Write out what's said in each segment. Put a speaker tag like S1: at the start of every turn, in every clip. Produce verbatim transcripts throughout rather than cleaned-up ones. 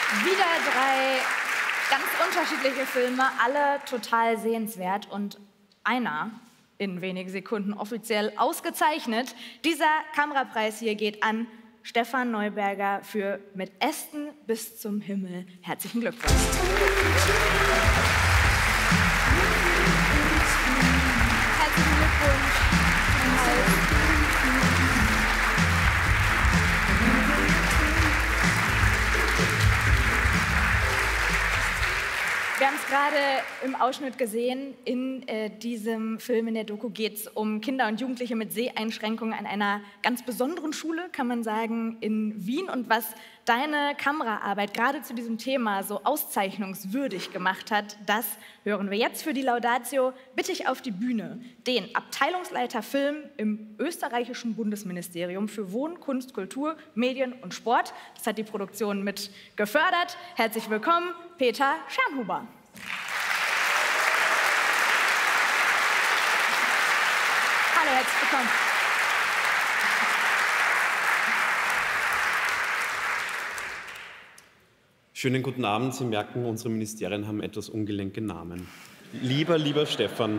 S1: Wieder drei ganz unterschiedliche Filme, alle total sehenswert und einer in wenigen Sekunden offiziell ausgezeichnet. Dieser Kamerapreis hier geht an Stefan Neuberger für Mit Ästen bis zum Himmel. Herzlichen Glückwunsch. Herzlichen Glückwunsch. Wir haben es gerade im Ausschnitt gesehen, in äh, diesem Film, in der Doku geht es um Kinder und Jugendliche mit Seheinschränkungen an einer ganz besonderen Schule, kann man sagen, in Wien. Und was deine Kameraarbeit gerade zu diesem Thema so auszeichnungswürdig gemacht hat, das hören wir jetzt. Für die Laudatio bitte ich auf die Bühne den Abteilungsleiter Film im österreichischen Bundesministerium für Wohnen, Kunst, Kultur, Medien und Sport. Das hat die Produktion mit gefördert. Herzlich willkommen, Peter Schernhuber. Hallo, herzlich willkommen.
S2: Schönen guten Abend. Sie merken, unsere Ministerien haben etwas ungelenke Namen. Lieber, lieber Stefan,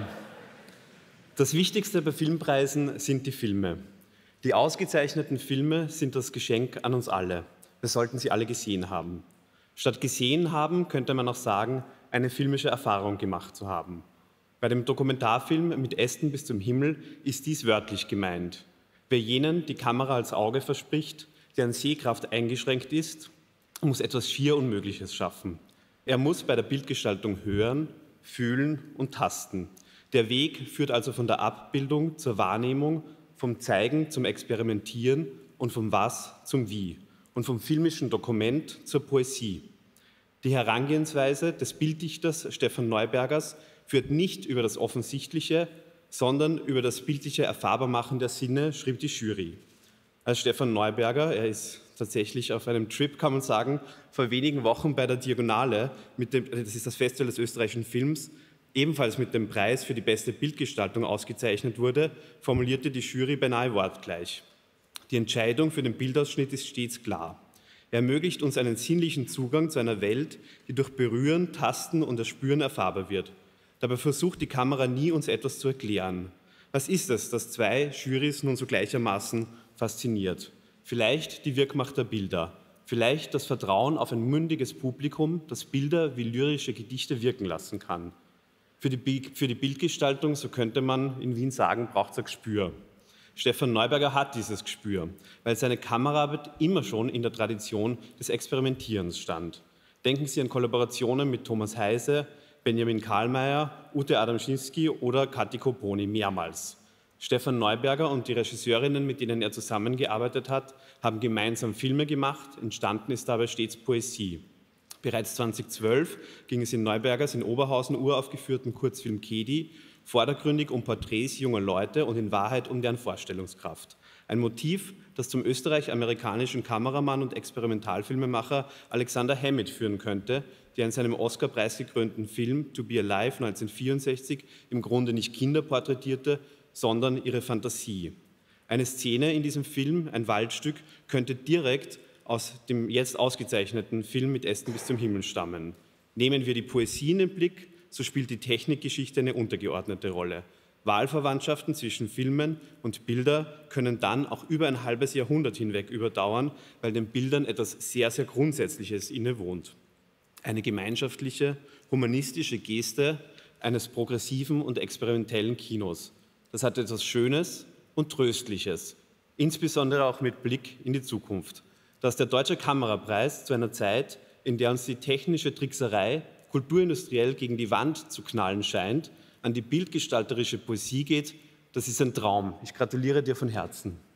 S2: das Wichtigste bei Filmpreisen sind die Filme. Die ausgezeichneten Filme sind das Geschenk an uns alle. Wir sollten sie alle gesehen haben. Statt gesehen haben, könnte man auch sagen, eine filmische Erfahrung gemacht zu haben. Bei dem Dokumentarfilm Mit Ästen bis zum Himmel ist dies wörtlich gemeint. Wer jenen die Kamera als Auge verspricht, deren Sehkraft eingeschränkt ist, muss etwas schier Unmögliches schaffen. Er muss bei der Bildgestaltung hören, fühlen und tasten. Der Weg führt also von der Abbildung zur Wahrnehmung, vom Zeigen zum Experimentieren und vom Was zum Wie und vom filmischen Dokument zur Poesie. Die Herangehensweise des Bilddichters Stefan Neubergers führt nicht über das Offensichtliche, sondern über das bildliche Erfahrbarmachen der Sinne, schrieb die Jury. Als Stefan Neuberger, er ist tatsächlich auf einem Trip, kann man sagen, vor wenigen Wochen bei der Diagonale, mit dem, das ist das Festival des österreichischen Films, ebenfalls mit dem Preis für die beste Bildgestaltung ausgezeichnet wurde, formulierte die Jury beinahe wortgleich. Die Entscheidung für den Bildausschnitt ist stets klar. Er ermöglicht uns einen sinnlichen Zugang zu einer Welt, die durch Berühren, Tasten und Erspüren erfahrbar wird. Dabei versucht die Kamera nie, uns etwas zu erklären. Was ist es, das zwei Jurys nun so gleichermaßen fasziniert? Vielleicht die Wirkmacht der Bilder, vielleicht das Vertrauen auf ein mündiges Publikum, das Bilder wie lyrische Gedichte wirken lassen kann. Für die, für die Bildgestaltung, so könnte man in Wien sagen, braucht es ein Gespür. Stefan Neuberger hat dieses Gespür, weil seine Kameraarbeit immer schon in der Tradition des Experimentierens stand. Denken Sie an Kollaborationen mit Thomas Heise, Benjamin Karlmeier, Ute Adamczynski oder Kati Koponi mehrmals. Stefan Neuberger und die Regisseurinnen, mit denen er zusammengearbeitet hat, haben gemeinsam Filme gemacht. Entstanden ist dabei stets Poesie. Bereits zweitausendzwölf ging es in Neubergers in Oberhausen uraufgeführten Kurzfilm Kedi vordergründig um Porträts junger Leute und in Wahrheit um deren Vorstellungskraft. Ein Motiv, das zum österreich-amerikanischen Kameramann und Experimentalfilmemacher Alexander Hammett führen könnte, der in seinem Oscar-Preis gekrönten Film To Be Alive neunzehnhundertvierundsechzig im Grunde nicht Kinder porträtierte, sondern ihre Fantasie. Eine Szene in diesem Film, ein Waldstück, könnte direkt aus dem jetzt ausgezeichneten Film Mit Ästen bis zum Himmel stammen. Nehmen wir die Poesie in den Blick, so spielt die Technikgeschichte eine untergeordnete Rolle. Wahlverwandtschaften zwischen Filmen und Bilder können dann auch über ein halbes Jahrhundert hinweg überdauern, weil den Bildern etwas sehr, sehr Grundsätzliches innewohnt. Eine gemeinschaftliche, humanistische Geste eines progressiven und experimentellen Kinos. Das hat etwas Schönes und Tröstliches, insbesondere auch mit Blick in die Zukunft. Dass der Deutsche Kamerapreis zu einer Zeit, in der uns die technische Trickserei kulturindustriell gegen die Wand zu knallen scheint, an die bildgestalterische Poesie geht, das ist ein Traum. Ich gratuliere dir von Herzen.